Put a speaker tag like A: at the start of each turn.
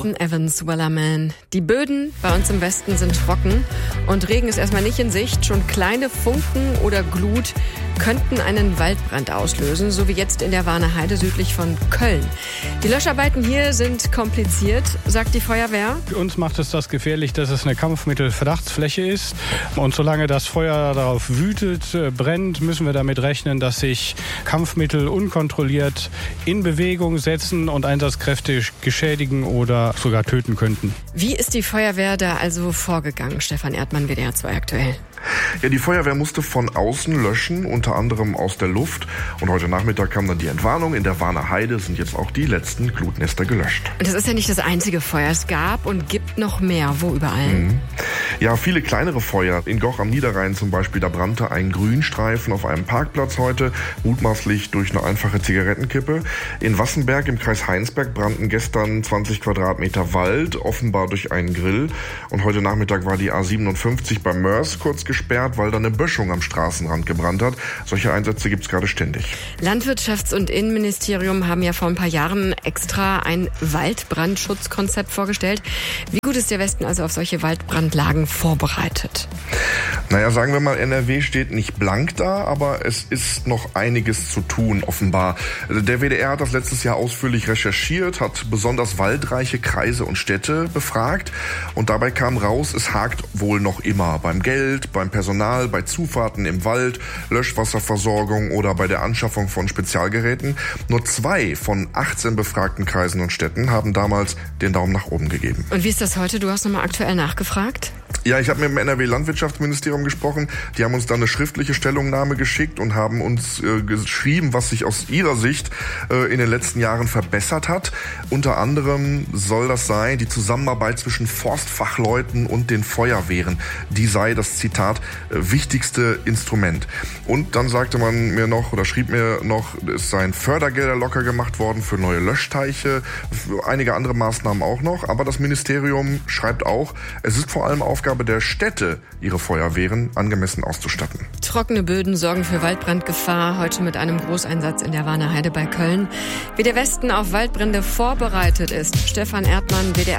A: Jonathan Evans, Wellerman. Die Böden bei uns im Westen sind trocken und Regen ist erstmal nicht in Sicht. Schon kleine Funken oder Glut könnten einen Waldbrand auslösen, so wie jetzt in der Warner Heide südlich von Köln. Die Löscharbeiten hier sind kompliziert, sagt die Feuerwehr.
B: Für uns macht es das gefährlich, dass es eine Kampfmittelverdachtsfläche ist. Und solange das Feuer darauf wütet, brennt, müssen wir damit rechnen, dass sich Kampfmittel unkontrolliert in Bewegung setzen und Einsatzkräfte geschädigen oder sogar töten könnten.
A: Wie ist die Feuerwehr da also vorgegangen? Stefan Erdmann, WDR 2 aktuell.
C: Ja, die Feuerwehr musste von außen löschen, unter anderem aus der Luft. Und heute Nachmittag kam dann die Entwarnung. In der Warner Heide sind jetzt auch die letzten Glutnester gelöscht.
A: Und das ist ja nicht das einzige Feuer. Es gab und gibt noch mehr. Wo überall?
C: Ja, viele kleinere Feuer. In Goch am Niederrhein zum Beispiel, da brannte ein Grünstreifen auf einem Parkplatz heute, mutmaßlich durch eine einfache Zigarettenkippe. In Wassenberg im Kreis Heinsberg brannten gestern 20 Quadratmeter Wald, offenbar durch einen Grill. Und heute Nachmittag war die A57 bei Mörs kurz gesperrt, weil da eine Böschung am Straßenrand gebrannt hat. Solche Einsätze gibt's gerade ständig.
A: Landwirtschafts- und Innenministerium haben ja vor ein paar Jahren extra ein Waldbrandschutzkonzept vorgestellt. Wie gut ist der Westen also auf solche Waldbrandlagen vorbereitet?
C: Naja, sagen wir mal, NRW steht nicht blank da, aber es ist noch einiges zu tun, offenbar. Der WDR hat das letztes Jahr ausführlich recherchiert, hat besonders waldreiche Kreise und Städte befragt und dabei kam raus, es hakt wohl noch immer beim Geld, beim Personal, bei Zufahrten im Wald, Löschwasserversorgung oder bei der Anschaffung von Spezialgeräten. Nur 2 von 18 befragten Kreisen und Städten haben damals den Daumen nach oben gegeben.
A: Und wie ist das heute? Du hast nochmal aktuell nachgefragt?
C: Ja, ich habe mit dem NRW-Landwirtschaftsministerium gesprochen. Die haben uns dann eine schriftliche Stellungnahme geschickt und haben uns geschrieben, was sich aus ihrer Sicht in den letzten Jahren verbessert hat. Unter anderem soll das sein, die Zusammenarbeit zwischen Forstfachleuten und den Feuerwehren. Die sei das, Zitat, wichtigste Instrument. Und dann sagte man mir noch oder schrieb mir noch, es seien Fördergelder locker gemacht worden für neue Löschteiche, für einige andere Maßnahmen auch noch. Aber das Ministerium schreibt auch, es ist vor allem Aufgabe der Städte, ihre Feuerwehren angemessen auszustatten.
A: Trockene Böden sorgen für Waldbrandgefahr. Heute mit einem Großeinsatz in der Warner Heide bei Köln. Wie der Westen auf Waldbrände vorbereitet ist. Stefan Erdmann, WDR